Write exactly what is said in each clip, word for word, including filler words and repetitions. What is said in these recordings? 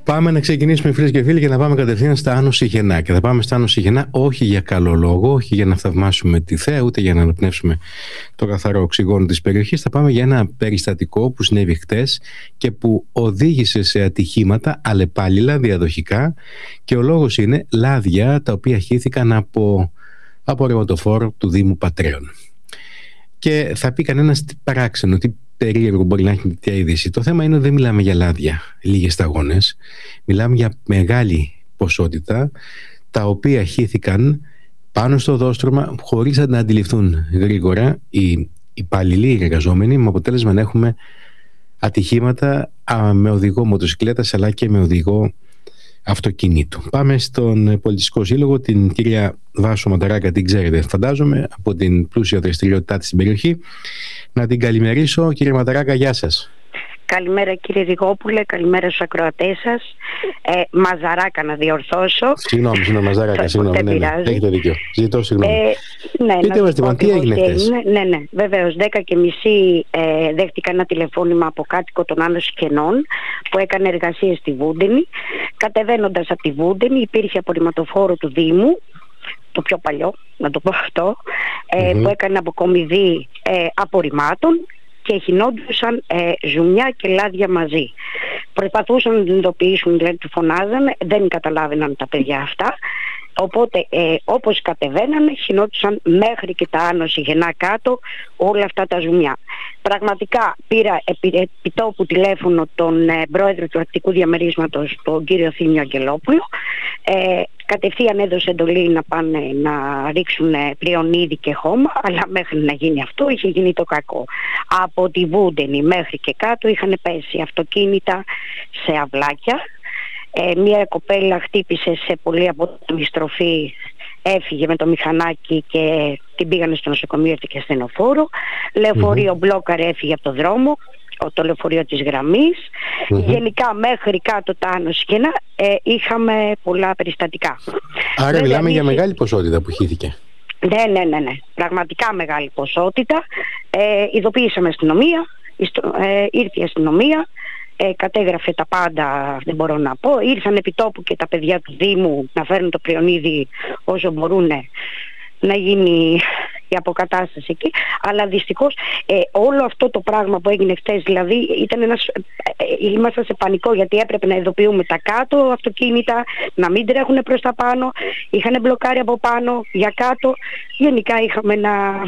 Πάμε να ξεκινήσουμε, φίλες και φίλοι, και να πάμε κατευθείαν στα Άνω Σιχενά. Και θα πάμε στα Άνω Σιχενά όχι για καλό λόγο, όχι για να θαυμάσουμε τη θέα, ούτε για να αναπνεύσουμε το καθαρό οξυγόνο της περιοχής. Θα πάμε για ένα περιστατικό που συνέβη χτες και που οδήγησε σε ατυχήματα αλλεπάλληλα, διαδοχικά. Και ο λόγος είναι λάδια τα οποία χύθηκαν από, από ρευματοφόρο του Δήμου Πατρέων. Και θα πει κανένας τι παράξενο, τι περίεργο μπορεί να έχει τέτοια είδηση. Το θέμα είναι ότι δεν μιλάμε για λάδια, λίγες σταγόνες. Μιλάμε για μεγάλη ποσότητα, τα οποία χύθηκαν πάνω στο δόστρωμα χωρίς να αντιληφθούν γρήγορα οι υπαλληλοί, οι εργαζόμενοι, με αποτέλεσμα να έχουμε ατυχήματα με οδηγό μοτοσυκλέτας αλλά και με οδηγό αυτοκινήτου. Πάμε στον Πολιτιστικό Σύλλογο, την κυρία Βάσο Ματαράκα, την ξέρετε φαντάζομαι από την πλούσια δραστηριότητά της στην περιοχή. Να την καλημερίσω. Κύριε Ματαράκα, γεια σας. Καλημέρα κύριε Ριγόπουλε, καλημέρα στους ακροατές σας. Ε, Μαζαράκα να διορθώσω. Συγγνώμη, συγγνώμη, Μαζαράκα, συγγνώμη. Ναι, ναι, έχετε δίκιο. Ζητώ συγγνώμη. Ε, ναι, Πείτε μας λοιπόν, τι έγινε χθες? Ναι, ναι, βεβαίως. δέκα και μισή ε, δέχτηκα ένα τηλεφώνημα από κάτοικο των Άνω Σιχενών που έκανε εργασίες στη Βούντενη. Κατεβαίνοντας από τη Βούντενη υπήρχε απορριμματοφόρο του Δήμου, το πιο παλιό, να το πω αυτό, ε, mm-hmm. που έκανε αποκομιδή ε, απορριμμάτων και χυνόντουσαν ε, ζουμιά και λάδια μαζί. Προσπαθούσαν να την ειδοποιήσουν, δηλαδή του φωνάζανε, δεν καταλάβαιναν τα παιδιά αυτά. Οπότε ε, όπως κατεβαίνανε χυνόντουσαν μέχρι και τα Άνω Σιχενά κάτω όλα αυτά τα ζουμιά. Πραγματικά πήρα επί, επί τόπου τηλέφωνο τον ε, πρόεδρο του Ακτικού Διαμερίσματος, τον κύριο Θήμιο Αγγελόπουλο. Ε, κατευθείαν έδωσε εντολή να πάνε να ρίξουν πριονίδι και χώμα, αλλά μέχρι να γίνει αυτό είχε γίνει το κακό. Από τη Βούντενη μέχρι και κάτω είχαν πέσει αυτοκίνητα σε αυλάκια. Ε, μια κοπέλα χτύπησε σε πολύ απότομη στροφή, έφυγε με το μηχανάκι και την πήγανε στο νοσοκομείο, έφυγε ασθενοφόρο. Λεωφορείο mm-hmm. μπλόκαρε, έφυγε από το δρόμο, το λεωφορείο της γραμμής. Mm-hmm. Γενικά μέχρι κάτω τα Άνω Σιχενά ε, είχαμε πολλά περιστατικά. Άρα Βέβαια, μιλάμε για μεγάλη ποσότητα που χύθηκε. Ναι, ναι, ναι, ναι. Πραγματικά μεγάλη ποσότητα. Ε, ειδοποιήσαμε αστυνομία, ε, ήρθε η αστυνομία. Ε, κατέγραφε τα πάντα, δεν μπορώ να πω. Ήρθαν επί τόπου και τα παιδιά του Δήμου να φέρουν το πριονίδι όσο μπορούν να γίνει η αποκατάσταση εκεί. Αλλά δυστυχώς ε, όλο αυτό το πράγμα που έγινε χτες, δηλαδή ήταν ένας, ε, ήμασταν σε πανικό γιατί έπρεπε να ειδοποιούμε τα κάτω αυτοκίνητα, να μην τρέχουν προς τα πάνω. Είχαν μπλοκάρει από πάνω για κάτω. Γενικά είχαμε ένα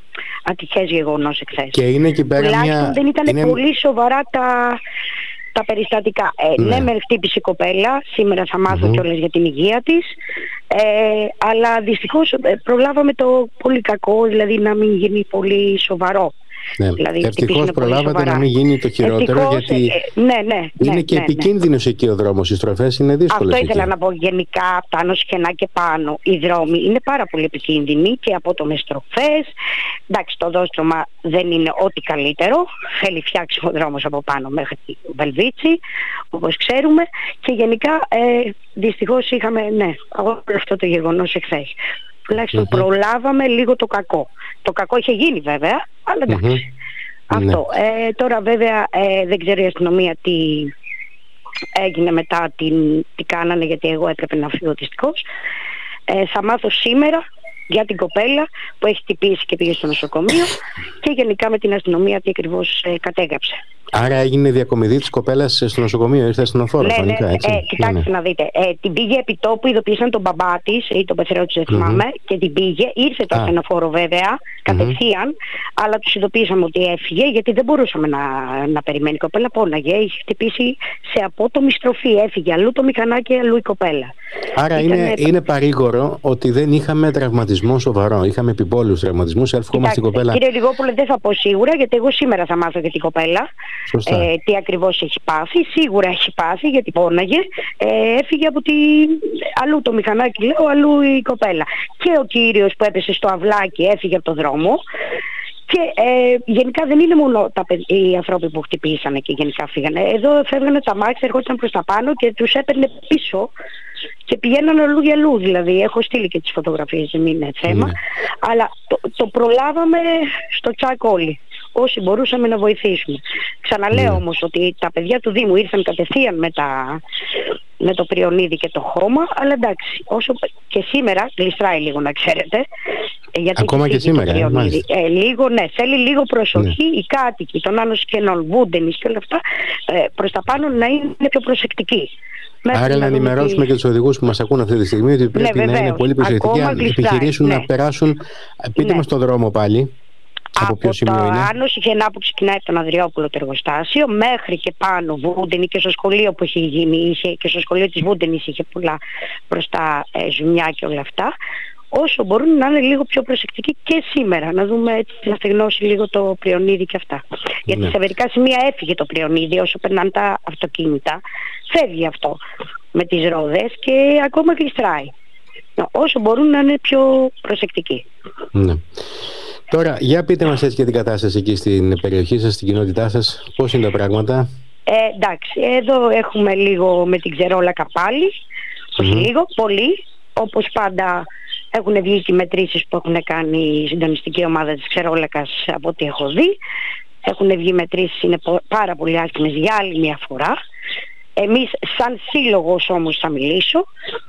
ατυχές γεγονός εχθές. Και είναι εκεί πέρα μια... δεν ήταν είναι... πολύ σοβαρά τα, τα περιστατικά. Ε, ναι, ναι με χτύπησε η κοπέλα. Σήμερα θα μάθω mm-hmm. κιόλας για την υγεία της. Ε, αλλά δυστυχώς προλάβαμε το πολύ κακό, δηλαδή να μην γίνει πολύ σοβαρό. Ναι. Δηλαδή, ευτυχώς προλάβατε να μην γίνει το χειρότερο. Ευτυχώς, γιατί ε, ναι, ναι, είναι ναι, και ναι, επικίνδυνος ναι. εκεί ο δρόμος, οι στροφές είναι δύσκολες. Αυτό ήθελα εκεί. να πω γενικά, από τα Άνω Σιχενά και πάνω. Οι δρόμοι είναι πάρα πολύ επικίνδυνοι και απότομες στροφές. Εντάξει, το δόστρωμα δεν είναι ό,τι καλύτερο. Θέλει φτιάξει ο δρόμος από πάνω μέχρι τη Βελβίτσι, όπως ξέρουμε. Και γενικά, ε, δυστυχώς είχαμε, ναι, αυτό το γεγονός εχθές. Τουλάχιστον mm-hmm. προλάβαμε λίγο το κακό. Το κακό είχε γίνει βέβαια, αλλά εντάξει. Mm-hmm. Αυτό. Mm-hmm. Ε, τώρα βέβαια ε, δεν ξέρω η αστυνομία τι έγινε μετά, την, τι κάνανε, γιατί εγώ έπρεπε να φύγω δυστυχώς. Ε, θα μάθω σήμερα για την κοπέλα που έχει χτυπήσει και πήγε στο νοσοκομείο και γενικά με την αστυνομία τι ακριβώς ε, κατέγραψε. Άρα έγινε διακομιδή της κοπέλας στο νοσοκομείο, ήρθε ασθενοφόρο. Ναι, φανικά, ναι, έτσι. Ε, κοιτάξτε ναι, ναι. να δείτε. Ε, την πήγε επί τόπου, ειδοποίησαν τον μπαμπά της ή τον πεθερό της, δεν θυμάμαι, mm-hmm. και την πήγε. Ήρθε το ασθενοφόρο βέβαια, κατευθείαν, mm-hmm. αλλά τους ειδοποίησαμε ότι έφυγε γιατί δεν μπορούσαμε να, να περιμένει. Η κοπέλα πόναγε, είχε χτυπήσει σε απότομη στροφή. Έφυγε αλλού το μηχανάκι, αλλού η κοπέλα. Άρα Ήταν, είναι, ε, είναι παρήγορο ότι δεν είχαμε τραυματισμό σοβαρό. Είχαμε επιπόλαιους τραυματισμούς. Εύχομαι στην κοπέλα. Κύριε Ριγόπουλε, δεν θα πω σίγουρα γιατί εγώ σήμερα θα μάθω για την κοπέλα. Ε, τι ακριβώς έχει πάθει. Σίγουρα έχει πάθει γιατί πόναγε. Ε, έφυγε από τη... αλλού το μηχανάκι, λέω, αλλού η κοπέλα. Και ο κύριος που έπεσε στο αυλάκι έφυγε από το δρόμο. Και ε, γενικά δεν είναι μόνο τα, οι άνθρωποι που χτυπήσανε και γενικά φύγανε. Εδώ φεύγανε τα μάξια, ερχόντουσαν προς τα πάνω και τους έπαιρνε πίσω και πηγαίναν αλλού για αλλού. Δηλαδή, έχω στείλει και τις φωτογραφίες, δεν είναι θέμα. Mm. Αλλά το, το προλάβαμε στο τσάκ όλοι. όσοι μπορούσαμε να βοηθήσουμε. Ξαναλέω mm. όμως ότι τα παιδιά του Δήμου ήρθαν κατευθείαν με, τα, με το πριονίδι και το χώμα, αλλά εντάξει, όσο και σήμερα γλιστράει λίγο να ξέρετε. Γιατί ακόμα και σήμερα, ε, ε, λίγο, ναι, θέλει λίγο προσοχή ναι. οι κάτοικοι των Άνω Σικενών, Βούντενης και όλα αυτά ε, προς τα πάνω να είναι πιο προσεκτικοί. Άρα να ενημερώσουμε και τους οδηγούς που μας ακούν αυτή τη στιγμή ότι πρέπει ναι, να είναι πολύ προσεκτικοί αν επιχειρήσουν ναι. να περάσουν. Πείτε ναι. μας τον δρόμο πάλι. Από, από το Άνω Σικενά που ξεκινάει από τον Ανδριόπουλο το εργοστάσιο μέχρι και πάνω Βούντενη και στο σχολείο που έχει γίνει, είχε, και στο σχολείο της Βούντενης είχε πολλά προς τα ε, ζουμιά και όλα αυτά. Όσο μπορούν να είναι λίγο πιο προσεκτικοί και σήμερα, να δούμε έτσι, να στεγνώσει λίγο το πριονίδι και αυτά. Ναι. Γιατί σε μερικά σημεία έφυγε το πριονίδι, όσο περνάνε τα αυτοκίνητα, φεύγει αυτό με τις ρόδες και ακόμα γλιστράει. Όσο μπορούν να είναι πιο προσεκτικοί. Ναι. Τώρα, για πείτε μας έτσι και την κατάσταση εκεί στην περιοχή σας, στην κοινότητά σας, πώς είναι τα πράγματα? Ε, εντάξει, εδώ έχουμε λίγο με την Ξερόλακα πάλι, mm-hmm. όχι λίγο, πολύ, όπως πάντα. Έχουν βγει και οι μετρήσεις που έχουν κάνει η συντονιστική ομάδα της Ξερόλακας από ό,τι έχω δει. Έχουν βγει μετρήσεις, είναι πάρα πολύ άσχημες για άλλη μια φορά. Εμείς σαν σύλλογος όμως θα μιλήσω.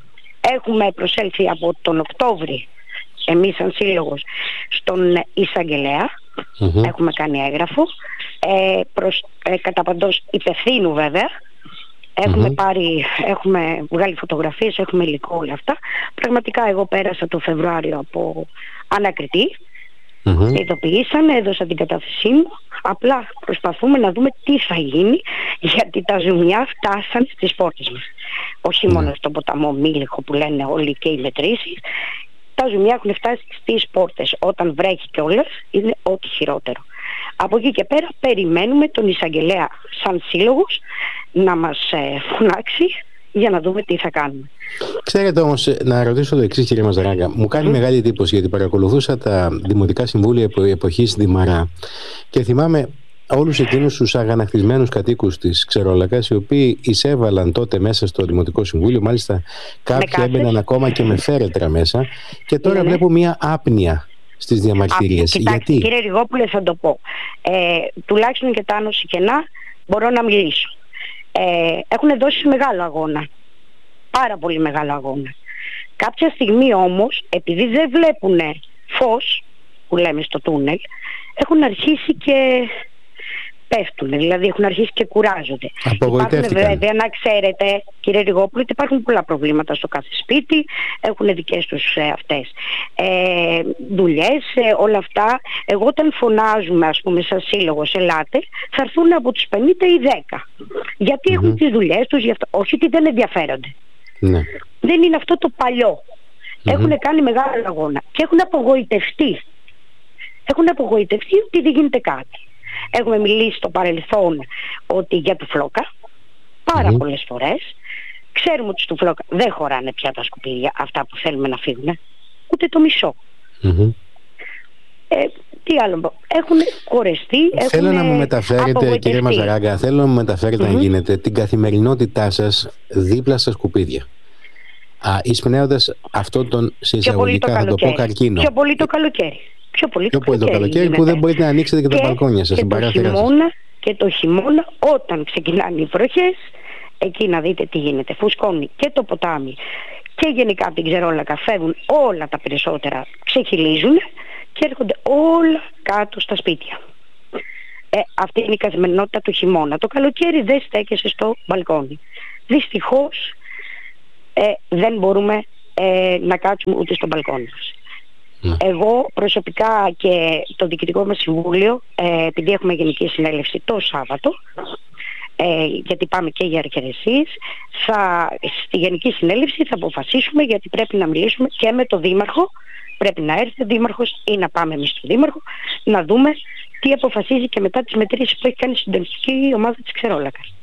Έχουμε προσέλθει από τον Οκτώβρη, εμείς σαν σύλλογος, στον εισαγγελέα. Mm-hmm. Έχουμε κάνει έγγραφο. Ε, προς, ε, κατά παντός υπευθύνου βέβαια. Έχουμε mm-hmm. πάρει, έχουμε βγάλει φωτογραφίες, έχουμε υλικό, όλα αυτά. Πραγματικά εγώ πέρασα το Φεβρουάριο από ανακριτή. Mm-hmm. Ειδοποιήσανε, έδωσα την κατάθεσή μου. Απλά προσπαθούμε να δούμε τι θα γίνει, γιατί τα ζουμιά φτάσαν στις πόρτες μας. Όχι mm-hmm. μόνο στον ποταμό Μήλιχο που λένε όλοι και οι μετρήσεις. Τα ζουμιά έχουν φτάσει στις πόρτες. Όταν βρέχει κιόλας είναι ό,τι χειρότερο. Από εκεί και πέρα περιμένουμε τον εισαγγελέα σαν σύλλογος να μας ε, φωνάξει για να δούμε τι θα κάνουμε. Ξέρετε όμως, να ρωτήσω το εξής, κύριε Μαζαράγκα. Μου κάνει mm. μεγάλη εντύπωση, γιατί παρακολουθούσα τα δημοτικά συμβούλια εποχής Δημαρά και θυμάμαι όλους εκείνους τους αγανακτισμένους κατοίκους της Ξερόλακας, οι οποίοι εισέβαλαν τότε μέσα στο Δημοτικό Συμβούλιο, μάλιστα κάποιοι έμπαιναν ακόμα και με φέρετρα μέσα, και τώρα mm. βλέπω μια άπνοια στις διαμαρτυρίες. Κοιτάξτε, γιατί? Κύριε Ριγόπουλε, θα το πω. Ε, τουλάχιστον και τα Άνω Σικενά μπορώ να μιλήσω. Ε, έχουν δώσει μεγάλο αγώνα. Πάρα πολύ μεγάλο αγώνα. Κάποια στιγμή όμως, επειδή δεν βλέπουν φως, που λέμε στο τούνελ, έχουν αρχίσει και πέφτουν, δηλαδή έχουν αρχίσει και κουράζονται. Υπάρχουν βέβαια, να ξέρετε, κύριε Ριγόπουλο, ότι υπάρχουν πολλά προβλήματα στο κάθε σπίτι, έχουν δικές τους ε, αυτές ε, δουλειές, ε, όλα αυτά. Εγώ όταν φωνάζουμε, ας πούμε, σαν σύλλογος, ελάτε, θα έρθουν από τους πενήντα ή δέκα. Γιατί mm-hmm. έχουν τις δουλειές τους, γι' αυτό, όχι ότι δεν ενδιαφέρονται. Mm-hmm. Δεν είναι αυτό το παλιό. Mm-hmm. Έχουν κάνει μεγάλο αγώνα και έχουν απογοητευτεί. Έχουν απογοητευτεί ότι δεν γίνεται κάτι. Έχουμε μιλήσει στο παρελθόν ότι για του Φλόκα πάρα mm-hmm. πολλές φορές. Ξέρουμε ότι στο Φλόκα δεν χωράνε πια τα σκουπίδια αυτά που θέλουμε να φύγουν, ούτε το μισό. Mm-hmm. Ε, τι άλλο, έχουν κορεστεί. Θέλω έχουν να μου μεταφέρετε, κύριε Μαζαράγκα, θέλω να μου μεταφέρετε, mm-hmm. αν γίνεται, την καθημερινότητά σας δίπλα στα σκουπίδια. Εισπνέοντας αυτόν τον συσσαγωγικά, θα το πω, καρκίνο. Πιο πολύ το καλοκαίρι. Πιο πολύ, πιο το, πολύ καλοκαίρι, το καλοκαίρι που δεν μπορείτε να ανοίξετε και, και τα μπαλκόνια σας, και, το χειμώνα, και το χειμώνα, όταν ξεκινάνε οι βροχές, εκεί να δείτε τι γίνεται. Φουσκώνει και το ποτάμι και γενικά από την Ξερόλακα φεύγουν όλα τα περισσότερα, ξεχυλίζουν και έρχονται όλα κάτω στα σπίτια. Ε, αυτή είναι η καθημερινότητα του χειμώνα. Το καλοκαίρι δεν στέκεσαι στο μπαλκόνι. Δυστυχώς ε, δεν μπορούμε ε, να κάτσουμε ούτε στο μπαλκόνι μας. Mm. Εγώ προσωπικά και το διοικητικό μας συμβούλιο, ε, επειδή έχουμε γενική συνέλευση το Σάββατο, ε, γιατί πάμε και για αρχαιρεσίες, θα, στη γενική συνέλευση θα αποφασίσουμε, γιατί πρέπει να μιλήσουμε και με τον Δήμαρχο. Πρέπει να έρθει ο Δήμαρχος ή να πάμε εμείς στον Δήμαρχο να δούμε τι αποφασίζει και μετά τις μετρήσεις που έχει κάνει η συντονιστική ομάδα της Ξερόλακας.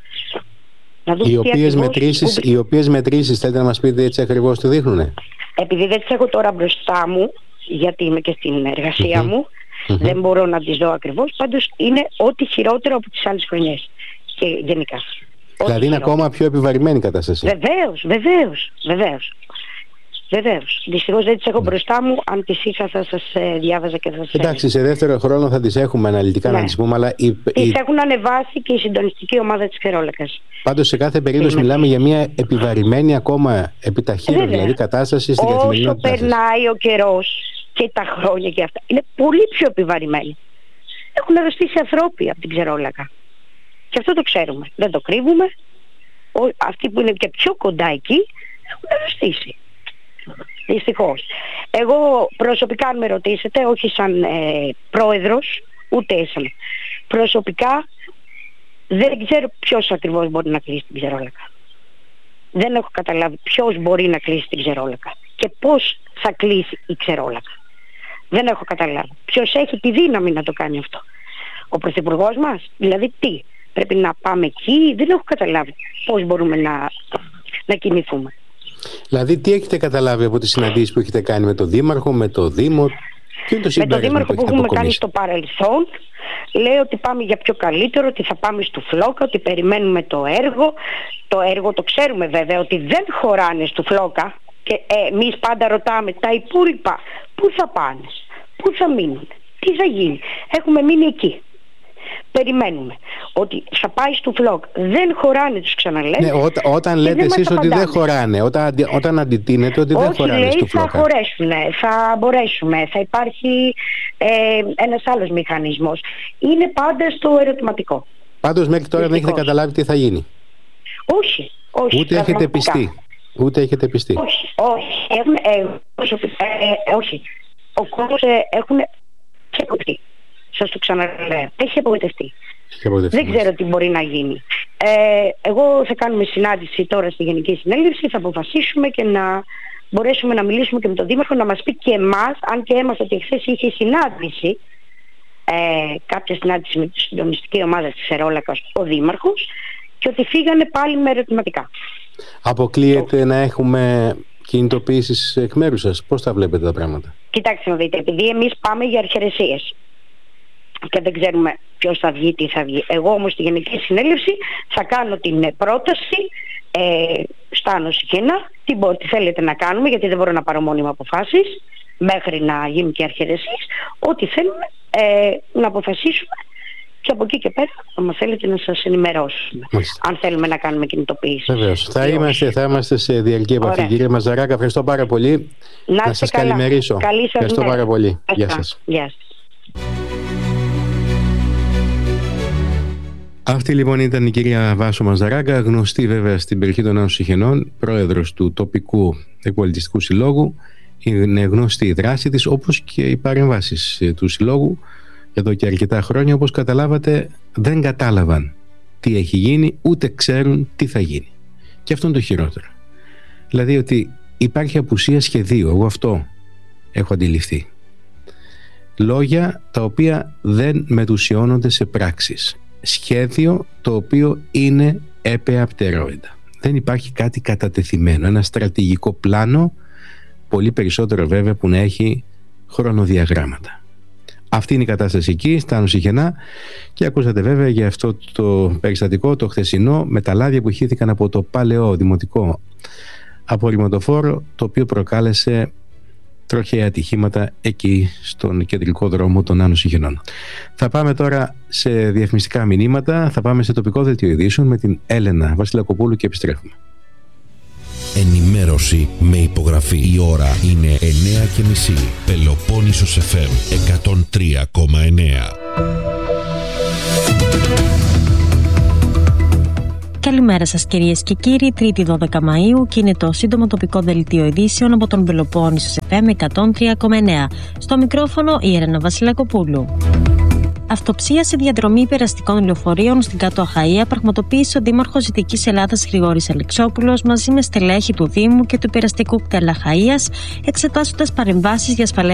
Οι οποίες, μετρήσεις, που... οι οποίες μετρήσεις θέλετε να μας πείτε έτσι ακριβώς τι δείχνουνε? Επειδή δεν τις έχω τώρα μπροστά μου, γιατί είμαι και στην εργασία mm-hmm. μου, mm-hmm. δεν μπορώ να τις δω ακριβώς, πάντως είναι ό,τι χειρότερο από τις άλλες χρονιές και γενικά. Δηλαδή είναι ακόμα πιο επιβαρημένη η κατάσταση? Βεβαίως, βεβαίως, βεβαίως. Βεβαίως. Δυστυχώς δεν τις έχω μπροστά μου. Αν τις είχα θα σας ε, διάβαζα και θα σας Εντάξει, σε δεύτερο χρόνο θα τις έχουμε αναλυτικά, ναι, να τις πούμε, αλλά οι, τις οι... έχουν ανεβάσει και η συντονιστική ομάδα της Ξερόλακας. Πάντως σε κάθε περίπτωση Είμαι... μιλάμε για μια επιβαρημένη ακόμα επιταχύρω, δηλαδή κατάσταση στην καθημερινότητά. Όσο περνάει ο καιρός και τα χρόνια και αυτά, είναι πολύ πιο επιβαρημένη. Έχουν αρρωστήσει ανθρώποι από την Ξερόλακα. Και αυτό το ξέρουμε. Δεν το κρύβουμε. Ο, αυτοί που είναι και πιο κοντά εκεί έχουν αρρωστήσει. Δυστυχώς. Εγώ προσωπικά, αν με ρωτήσετε, όχι σαν ε, πρόεδρος, ούτε σαν προσωπικά, δεν ξέρω ποιος ακριβώς μπορεί να κλείσει την Ξερόλακα. Δεν έχω καταλάβει ποιος μπορεί να κλείσει την Ξερόλακα και πώς θα κλείσει η Ξερόλακα. Δεν έχω καταλάβει. Ποιος έχει τη δύναμη να το κάνει αυτό? Ο πρωθυπουργός μας? Δηλαδή τι? Πρέπει να πάμε εκεί? Δεν έχω καταλάβει πώς μπορούμε να, να κινηθούμε. Δηλαδή τι έχετε καταλάβει από τις συναντήσεις που έχετε κάνει με τον Δήμαρχο, με το Δήμο? Ποιο είναι το με τον Δήμαρχο που, που έχουμε κάνει στο παρελθόν, λέει ότι πάμε για πιο καλύτερο, ότι θα πάμε στο Φλόκα, ότι περιμένουμε το έργο. Το έργο το ξέρουμε βέβαια ότι δεν χωράνε στο Φλόκα και ε, εμείς πάντα ρωτάμε τα υπόλοιπα πού θα πάνε, πού θα μείνουν, τι θα γίνει. Έχουμε μείνει εκεί. Περιμένουμε ότι θα πάει στο Φλόκ. Δεν χωράνε, τους ξαναλέμε. Ναι, ό, όταν λέτε εσείς ότι δεν χωράνε, όταν, όταν αντιτείνετε ότι όχι, δεν χωράνε λέει, στο Φλόκ. Θα χωρέσουν, θα μπορέσουμε, θα υπάρχει ε, ένας άλλος μηχανισμός. Είναι πάντα στο ερωτηματικό. Πάντως μέχρι τώρα δεν έχετε καταλάβει τι θα γίνει. Όχι, όχι. Ούτε έχετε πιστεί. Ούτε έχετε πιστεί. Όχι, όχι. Έχουν, ε, ε, ε, όχι. Ο κόσμος ε, έχουν και κοπτεί. Σας το ξαναλέω. Έχει απογοητευτεί. Δεν ξέρω τι μπορεί να γίνει. Ε, εγώ θα κάνουμε συνάντηση τώρα στη Γενική Συνέλευση, θα αποφασίσουμε και να μπορέσουμε να μιλήσουμε και με τον Δήμαρχο, να μας πει και εμάς, αν και έμαθα ότι εχθές είχε συνάντηση, ε, κάποια συνάντηση με τη συντονιστική ομάδα της Ξερόλακας, ο Δήμαρχος, και ότι φύγανε πάλι με ερωτηματικά. Αποκλείεται να έχουμε κινητοποιήσεις εκ μέρους σας? Πώς τα βλέπετε τα πράγματα? Κοιτάξτε να δείτε, επειδή εμείς πάμε για αρχαιρεσίες και δεν ξέρουμε ποιος θα βγει, τι θα βγει. Εγώ όμως στη Γενική Συνέλευση θα κάνω την πρόταση ε, στα Άνω Συχενά, τι, μπο, τι θέλετε να κάνουμε, γιατί δεν μπορώ να πάρω μόνιμα αποφάσεις μέχρι να γίνουν και αρχαιρεσίες. Ό,τι θέλουμε ε, να αποφασίσουμε και από εκεί και πέρα, άμα θέλετε, να σας ενημερώσουμε. Μάλιστα. Αν θέλουμε να κάνουμε κινητοποιήσεις. Βεβαίως. Θα είμαστε, θα είμαστε σε διαρκή επαφή. Κύριε Μαζαράκα, ευχαριστώ πάρα πολύ. Να, να σας καλά. καλημερίσω. Καλή σας ευχαριστώ μέρα. πάρα πολύ. Γεια σας. Γεια σας. Αυτή λοιπόν ήταν η κυρία Βάσο Μαζαράγκα, γνωστή βέβαια στην περιοχή των Άνω Συχενών, πρόεδρος του τοπικού εκπολιτιστικού συλλόγου. Είναι γνωστή η δράση της, όπως και οι παρεμβάσεις του συλλόγου εδώ και αρκετά χρόνια. Όπως καταλάβατε, δεν κατάλαβαν τι έχει γίνει, ούτε ξέρουν τι θα γίνει. Και αυτό είναι το χειρότερο. Δηλαδή ότι υπάρχει απουσία σχεδίου. Εγώ αυτό έχω αντιληφθεί. Λόγια τα οποία δεν μετουσιώνονται σε πράξεις. Σχέδιο το οποίο είναι έπεα πτερόιδα. Δεν υπάρχει κάτι κατατεθειμένο, ένα στρατηγικό πλάνο, πολύ περισσότερο βέβαια που να έχει χρονοδιαγράμματα. Αυτή είναι η κατάσταση εκεί στα Άνω Συχενά, και ακούσατε βέβαια για αυτό το περιστατικό το χθεσινό με τα λάδια που χύθηκαν από το παλαιό δημοτικό απορριμματοφόρο, το οποίο προκάλεσε τροχαία ατυχήματα εκεί στον κεντρικό δρόμο των Άνω Συχενών. Θα πάμε τώρα σε διαφημιστικά μηνύματα, θα πάμε σε τοπικό δελτίο ειδήσεων με την Έλενα Βασιλακοπούλου και επιστρέφουμε. Ενημέρωση με υπογραφή. Η ώρα είναι εννιά και μισή. Πελοπόννησος εφ εμ εκατόν τρία κόμμα εννιά. Καλημέρα σας κυρίες και κύριοι, Τρίτη δώδεκα Μαΐου και είναι το σύντομο τοπικό δελτίο ειδήσεων από τον Πελοπόννησος εφ εμ εκατόν τρία κόμμα εννιά. Στο μικρόφωνο η Έλενα Βασιλακοπούλου. Αυτοψία σε διαδρομή περαστικών λεωφορείων στην Κάτω Αχαΐα πραγματοποίησε ο Δήμαρχος Δυτικής Ελλάδας Γρηγόρης Αλεξόπουλος μαζί με στελέχη του Δήμου και του Περαστικού κτέλ Αχαΐας, εξετάζοντας παρεμβάσεις για ασφαλές